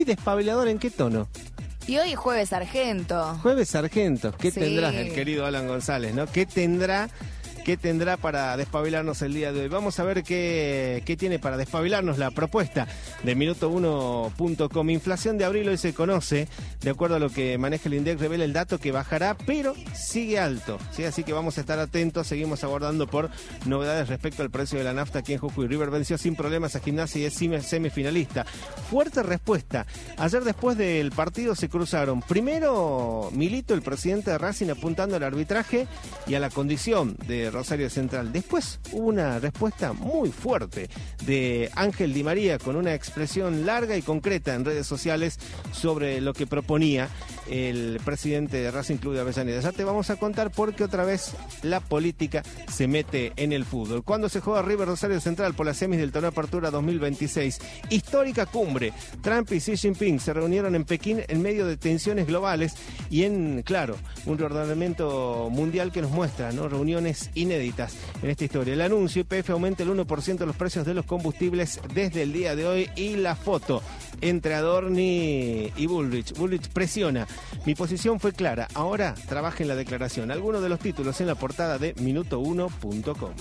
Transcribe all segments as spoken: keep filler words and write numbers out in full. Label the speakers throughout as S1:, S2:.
S1: Despabilador, ¿en qué tono?
S2: Y hoy es Jueves Sargento.
S1: Jueves Sargento. ¿Qué
S2: Sí.
S1: tendrá el querido Alan González, no? ¿Qué tendrá, qué tendrá para despabilarnos el día de hoy? Vamos a ver qué, qué tiene para despabilarnos la propuesta de minuto uno punto com. Inflación de abril hoy se conoce. De acuerdo a lo que maneja el INDEC, revela el dato que bajará, pero sigue alto, ¿sí? Así que vamos a estar atentos. Seguimos abordando por novedades respecto al precio de la nafta aquí en Jujuy. River venció sin problemas a Gimnasia y es semifinalista. Fuerte respuesta. Ayer, después del partido, se cruzaron primero Milito, el presidente de Racing, apuntando al arbitraje y a la condición de Rosario Central. Después hubo una respuesta muy fuerte de Ángel Di María, con una expresión larga y concreta en redes sociales sobre lo que proponía el presidente de Racing Club de Avellaneda. Ya te vamos a contar por qué otra vez la política se mete en el fútbol. Cuando se juega River Rosario Central por las semis del torneo Apertura dos mil veintiséis, histórica cumbre. Trump y Xi Jinping se reunieron en Pekín en medio de tensiones globales y en, claro, un reordenamiento mundial que nos muestra, ¿no?, reuniones inéditas en esta historia. El anuncio: Y P F aumenta el uno por ciento de los precios de los combustibles desde el día de hoy, y la foto entre Adorni y Bullrich. Bullrich presiona: mi posición fue clara, ahora trabaja en la declaración. Algunos de los títulos en la portada de minuto uno punto com.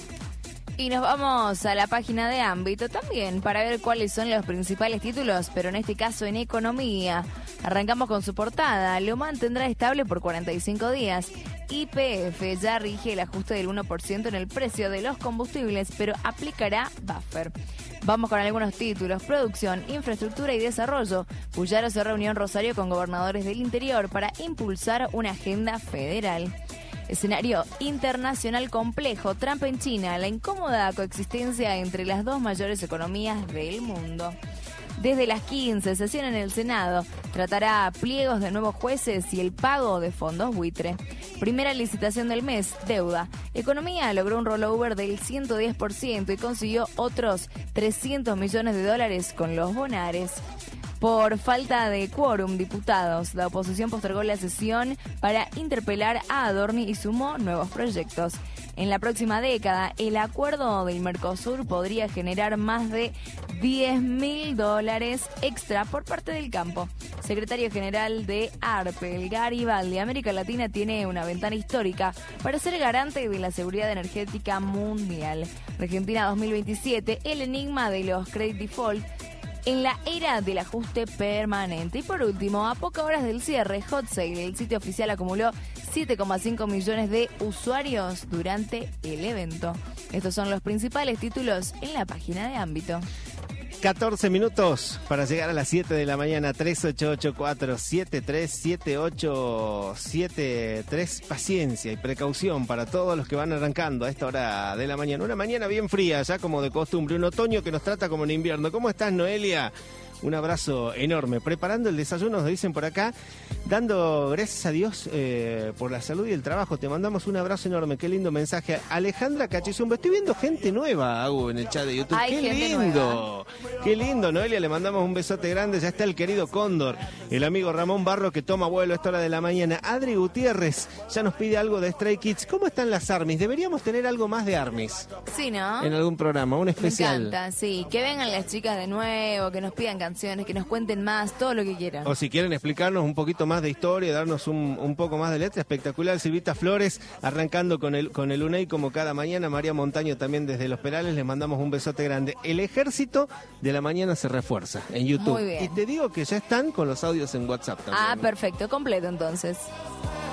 S2: Y nos vamos a la página de Ámbito también para ver cuáles son los principales títulos, pero en este caso en economía. Arrancamos con su portada: lo mantendrá estable por cuarenta y cinco días. Y P F ya rige el ajuste del uno por ciento en el precio de los combustibles, pero aplicará buffer. Vamos con algunos títulos: producción, infraestructura y desarrollo. Puyaro se reunió en Rosario con gobernadores del interior para impulsar una agenda federal. Escenario internacional complejo: Trump en China, la incómoda coexistencia entre las dos mayores economías del mundo. Desde las quince, sesión en el Senado. Tratará pliegos de nuevos jueces y el pago de fondos buitre. Primera licitación del mes, deuda. Economía logró un rollover del ciento diez por ciento y consiguió otros trescientos millones de dólares con los bonares. Por falta de quórum, diputados, la oposición postergó la sesión para interpelar a Adorni y sumó nuevos proyectos. En la próxima década, el acuerdo del Mercosur podría generar más de diez mil dólares extra por parte del campo. Secretario general de ARPEL, Garibaldi: América Latina tiene una ventana histórica para ser garante de la seguridad energética mundial. Argentina dos mil veintisiete, el enigma de los credit default en la era del ajuste permanente. Y por último, a pocas horas del cierre, Hot Sale, el sitio oficial, acumuló siete coma cinco millones de usuarios durante el evento. Estos son los principales títulos en la página de Ámbito.
S1: catorce minutos para llegar a las siete de la mañana. Tres ocho ocho cuatro siete tres siete ocho siete tres. Paciencia y precaución para todos los que van arrancando a esta hora de la mañana. Una mañana bien fría, ya como de costumbre. Un otoño que nos trata como en invierno. ¿Cómo estás, Noelia? Un abrazo enorme. Preparando el desayuno, nos dicen por acá, dando gracias a Dios eh, por la salud y el trabajo. Te mandamos un abrazo enorme. Qué lindo mensaje. Alejandra Cachizumba. Estoy viendo gente nueva, Agu, en el chat de YouTube.
S2: Ay,
S1: qué lindo. Nueva. Qué lindo, Noelia. Le mandamos un besote grande. Ya está el querido Cóndor, el amigo Ramón Barro, que toma vuelo a esta hora de la mañana. Adri Gutiérrez ya nos pide algo de Stray Kids. ¿Cómo están las Armis? Deberíamos tener algo más de Armis.
S2: Sí, ¿no?
S1: En algún programa, un especial.
S2: Me encanta, sí. Que vengan las chicas de nuevo, que nos pidan canciones, que nos cuenten más, todo lo que quieran.
S1: O si quieren explicarnos un poquito más de historia, darnos un, un poco más de letra, espectacular. Silvita Flores, arrancando con el con el U N E I como cada mañana. María Montaño también desde Los Perales, les mandamos un besote grande. El ejército de la mañana se refuerza en YouTube.
S2: Muy bien.
S1: Y te digo que ya están con los audios en WhatsApp también.
S2: Ah, perfecto, completo entonces.